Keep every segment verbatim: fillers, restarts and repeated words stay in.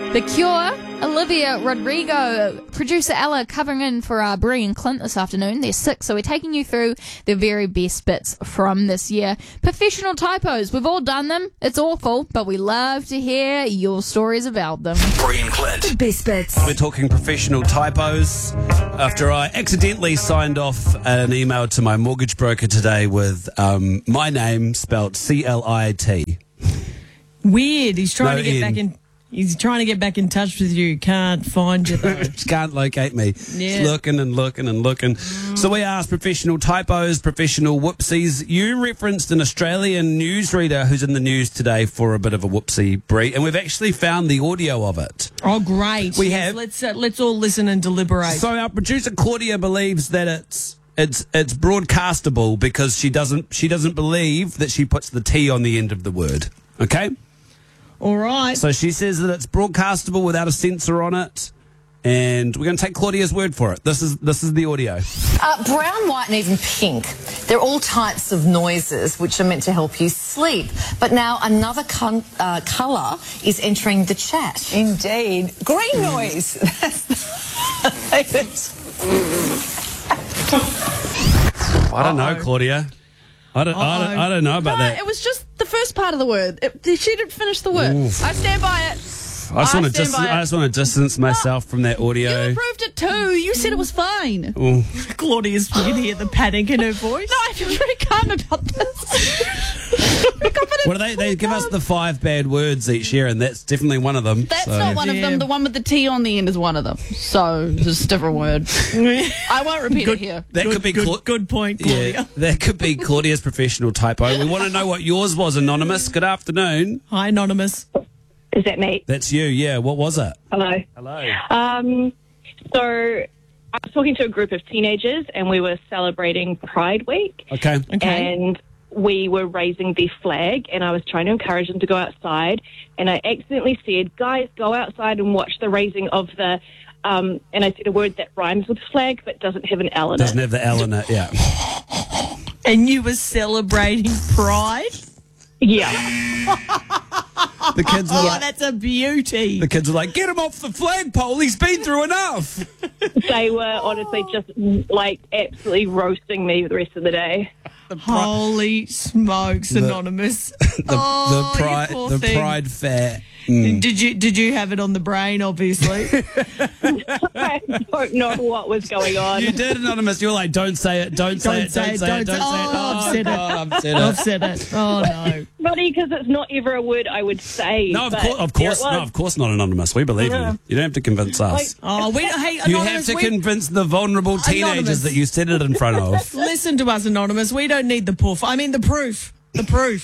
The Cure, Olivia Rodrigo, producer Ella covering in for uh, Brie and Clint this afternoon. They're sick, so we're taking you through the very best bits from this year. Professional typos, we've all done them. It's awful, but we love to hear your stories about them. Brie and Clint. The best bits. We're talking professional typos after I accidentally signed off an email to my mortgage broker today with um, my name spelled C L I T. Weird. He's trying No to get N. back in. He's trying to get back in touch with you. Can't find you though. Just can't locate me. Yeah. Just looking and looking and looking. So we asked professional typos, professional whoopsies. You referenced an Australian newsreader who's in the news today for a bit of a whoopsie, Brie, and we've actually found the audio of it. Oh, great. We Yes, have- Let's uh, let's all listen and deliberate. So our producer Claudia believes that it's it's it's broadcastable because she doesn't she doesn't believe that she puts the T on the end of the word. Okay? all right. So she says that it's broadcastable without a censor on it, and we're going to take Claudia's word for it. This is this is the audio. Uh, brown, white and even pink. They're all types of noises which are meant to help you sleep. But now another con- uh, colour is entering the chat. Indeed. Green noise. I don't know, Claudia. I don't, I don't I don't know about No, that. it was just the first part of the word. It, she didn't finish the word. Oof. I stand by it. I just I want to stand dis- by it. I just want to distance myself from that You audio. approved it too. You said it was fine. Ooh. Claudia's, you can hear the panic in her voice. No, I feel very calm about this. Very confident. Well, they they give us the five bad words each year, and that's definitely one of them. That's so. not one of Yeah. them. The one with the T on the end is one of them. So it's just a different word. I won't repeat Good. it here. That good, could be good, Cla- good point, Claudia. Yeah, that could be Claudia's professional typo. We want to know what yours was, Anonymous. Good afternoon. Hi, Anonymous. Is that me? That's you, yeah. What was it? Hello. Hello. Um, so I was talking to a group of teenagers and we were celebrating Pride Week. Okay. Okay. And we were raising the flag and I was trying to encourage them to go outside. And I accidentally said, guys, go outside and watch the raising of the... Um, and I said a word that rhymes with flag but doesn't have an L in Doesn't it. have the L in it, yeah. And you were celebrating Pride? Yeah. The kids were Oh, like, that's a beauty. the kids were like, get him off the flagpole. He's been through enough. They were honestly just like absolutely roasting me the rest of the day. Holy smokes, Anonymous. The, oh, the you pride, poor the thing. pride fair. Mm. Did you did you have it on the brain? Obviously. I don't know what was going on. You did, Anonymous. You were like, don't say it, don't say Don't it, say don't it, say don't it, don't say- say it. Oh, I've said it. God, I've said I've it. said it. Oh no. Funny because it's not ever a word I would say. No, of but course, of there course, it was. no, of course not, Anonymous. We believe Yeah. you. You don't have to convince us. Oh, we hey You Anonymous. have to we- convince the vulnerable teenagers Anonymous. that you said it in front of. Listen to us, Anonymous. We don't need the proof. I mean the proof. The proof.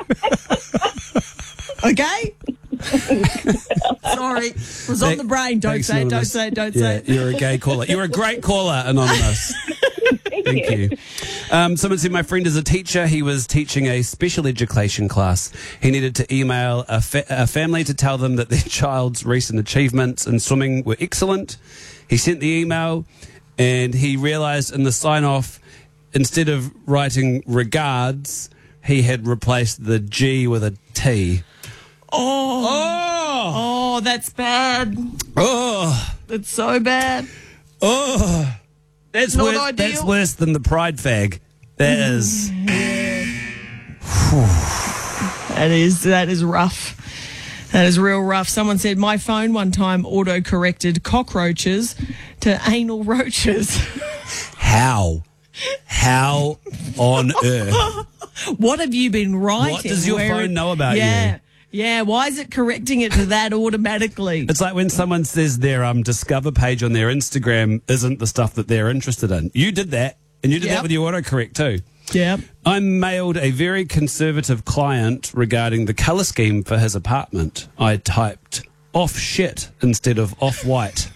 Okay. Sorry, it was on the brain. Don't Thanks, say it. Don't Anonymous. say it. Don't yeah, say it. You're a gay caller. You're a great caller, Anonymous. Thank, Thank you. you. Um, someone said my friend is a teacher. He was teaching a special education class. He needed to email a, fa- a family to tell them that their child's recent achievements in swimming were excellent. He sent the email and he realised in the sign-off, instead of writing regards, he had replaced the G with a T. Oh, Oh! oh, that's bad. Oh! That's so bad. Oh! That's Not worse, ideal. that's worse than the pride fag. That is... That is that is rough. That is real rough. Someone said my phone one time auto-corrected cockroaches to anal roaches. How? How on earth? What have you been writing? What does your Where phone it- know about yeah. you? Yeah, why is it correcting it to that automatically? It's like when someone says their um, Discover page on their Instagram isn't the stuff that they're interested in. You did that, and you did Yep. that with your autocorrect too. Yeah. I mailed a very conservative client regarding the colour scheme for his apartment. I typed off shit instead of off white.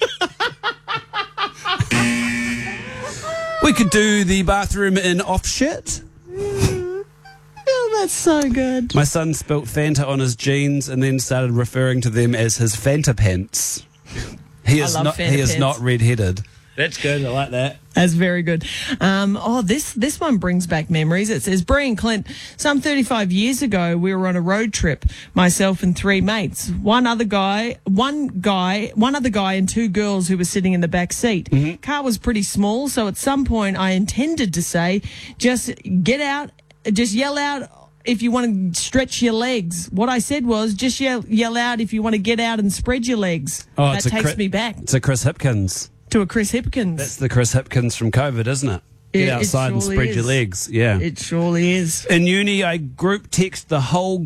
We could do the bathroom in off shit. Oh, that's so good. My son spilt Fanta on his jeans and then started referring to them as his Fanta pants. He is love not. Fanta He is pants. not red-headed. That's good. I like that. That's very good. Um, oh, this this one brings back memories. It says, Bree and Clint, some thirty-five years ago, we were on a road trip, myself and three mates. One other guy, one guy, one other guy and two girls who were sitting in the back seat. Mm-hmm. Car was pretty small, so at some point I intended to say, just get out, just yell out if you want to stretch your legs. What I said was, just yell, yell out if you want to get out and spread your legs. Oh, that it's a takes Chri- me back It's a Chris Hipkins. to a Chris Hipkins. That's the Chris Hipkins from COVID, isn't it? Get It- it outside and surely spread your is. legs. Yeah. It surely is. In uni, I group text the whole